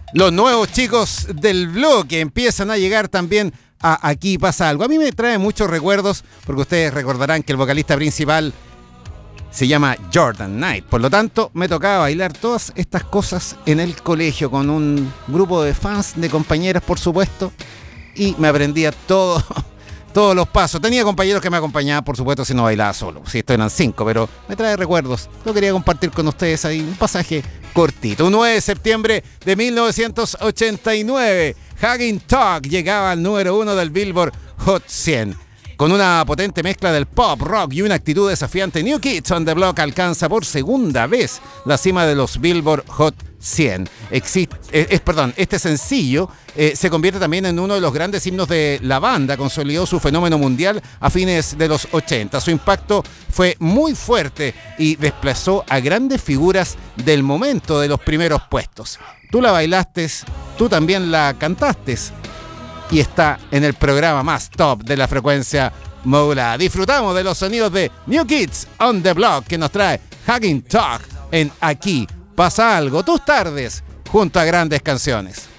Los nuevos chicos del bloque empiezan a llegar también a Aquí Pasa Algo. A mí me trae muchos recuerdos, porque ustedes recordarán que el vocalista principal se llama Jordan Knight. Por lo tanto, me tocaba bailar todas estas cosas en el colegio con un grupo de fans, de compañeras, por supuesto, y me aprendía todos los pasos. Tenía compañeros que me acompañaban, por supuesto, si no bailaba solo. Si esto eran 5, pero me trae recuerdos. Lo quería compartir con ustedes ahí, un pasaje cortito. Un 9 de septiembre de 1989, Hugging Talk llegaba al número 1 del Billboard Hot 100. Con una potente mezcla del pop, rock y una actitud desafiante, New Kids on the Block alcanza por segunda vez la cima de los Billboard Hot 100. Este sencillo se convierte también en uno de los grandes himnos de la banda, consolidó su fenómeno mundial a fines de los 80. Su impacto fue muy fuerte y desplazó a grandes figuras del momento de los primeros puestos. Tú la bailaste, tú también la cantaste, y está en el programa más top de la frecuencia modulada. Disfrutamos de los sonidos de New Kids on the Block, que nos trae Hugging Talk en Aquí Pasa Algo. Tus tardes junto a grandes canciones.